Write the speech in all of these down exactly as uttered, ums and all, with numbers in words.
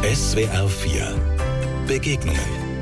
S W R vier Begegnungen.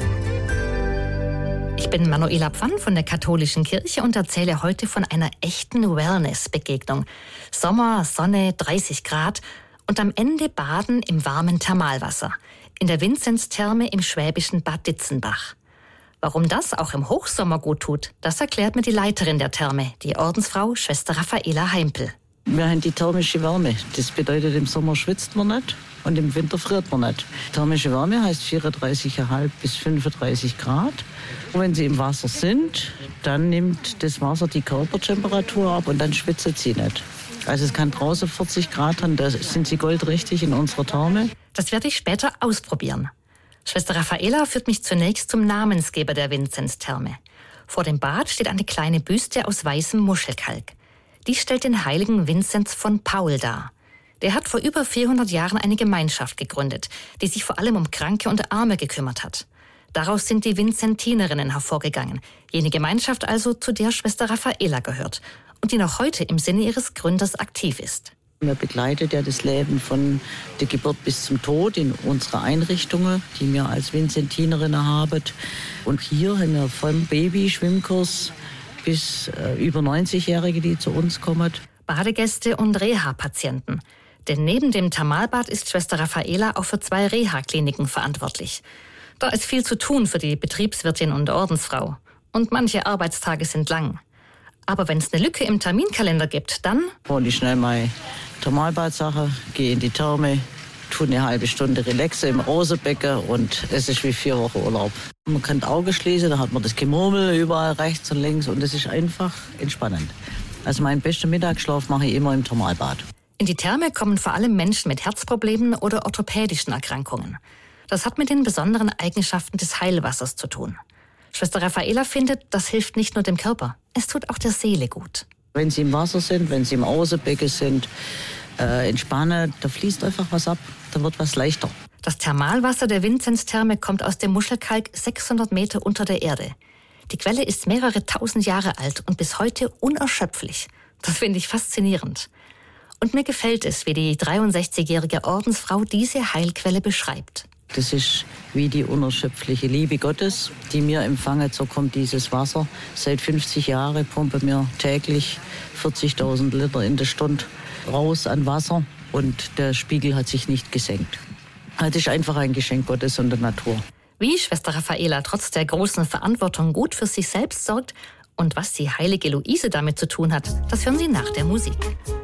Ich bin Manuela Pfann von der Katholischen Kirche und erzähle heute von einer echten Wellness-Begegnung. Sommer, Sonne, dreißig Grad und am Ende baden im warmen Thermalwasser. In der Vinzenztherme im schwäbischen Bad Ditzenbach. Warum das auch im Hochsommer gut tut, das erklärt mir die Leiterin der Therme, die Ordensfrau Schwester Raffaela Heimpel. Wir haben die thermische Wärme. Das bedeutet, im Sommer schwitzt man nicht und im Winter friert man nicht. Thermische Wärme heißt vierunddreißig Komma fünf bis fünfunddreißig Grad. Und wenn Sie im Wasser sind, dann nimmt das Wasser die Körpertemperatur ab und dann schwitzt Sie nicht. Also es kann draußen vierzig Grad haben, da sind Sie goldrichtig in unserer Therme. Das werde ich später ausprobieren. Schwester Raffaela führt mich zunächst zum Namensgeber der Vinzenztherme. Vor dem Bad steht eine kleine Büste aus weißem Muschelkalk. Die stellt den heiligen Vinzenz von Paul dar. Der hat vor über vierhundert Jahren eine Gemeinschaft gegründet, die sich vor allem um Kranke und Arme gekümmert hat. Daraus sind die Vinzentinerinnen hervorgegangen, jene Gemeinschaft also, zu der Schwester Raffaela gehört und die noch heute im Sinne ihres Gründers aktiv ist. Wir begleiten ja das Leben von der Geburt bis zum Tod in unsere Einrichtungen, die wir als Vinzentinerinnen haben. Und hier haben wir vom Baby-Schwimmkurs bis äh, über neunzigjährige, die zu uns kommen. Badegäste und Reha-Patienten. Denn neben dem Thermalbad ist Schwester Raffaela auch für zwei Reha-Kliniken verantwortlich. Da ist viel zu tun für die Betriebswirtin und Ordensfrau. Und manche Arbeitstage sind lang. Aber wenn es eine Lücke im Terminkalender gibt, dann hole ich schnell meine Thermalbadsache, gehe in die Therme, tue eine halbe Stunde relaxe im Rosenbecken und es ist wie vier Wochen Urlaub. Man kann die Augen schließen, da hat man das Gemurmel überall rechts und links und es ist einfach entspannend. Also meinen besten Mittagsschlaf mache ich immer im Thermalbad. In die Therme kommen vor allem Menschen mit Herzproblemen oder orthopädischen Erkrankungen. Das hat mit den besonderen Eigenschaften des Heilwassers zu tun. Schwester Raffaela findet, das hilft nicht nur dem Körper, es tut auch der Seele gut. Wenn Sie im Wasser sind, wenn Sie im Außenbecken sind, äh, entspannen, da fließt einfach was ab, da wird was leichter. Das Thermalwasser der Vinzenztherme kommt aus dem Muschelkalk sechshundert Meter unter der Erde. Die Quelle ist mehrere tausend Jahre alt und bis heute unerschöpflich. Das finde ich faszinierend. Und mir gefällt es, wie die dreiundsechzigjährige Ordensfrau diese Heilquelle beschreibt. Das ist wie die unerschöpfliche Liebe Gottes, die wir empfangen. So kommt dieses Wasser. Seit fünfzig Jahren pumpen wir täglich vierzigtausend Liter in der Stunde raus an Wasser. Und der Spiegel hat sich nicht gesenkt. Das ist einfach ein Geschenk Gottes und der Natur. Wie Schwester Raffaela trotz der großen Verantwortung gut für sich selbst sorgt und was die heilige Luise damit zu tun hat, das hören Sie nach der Musik.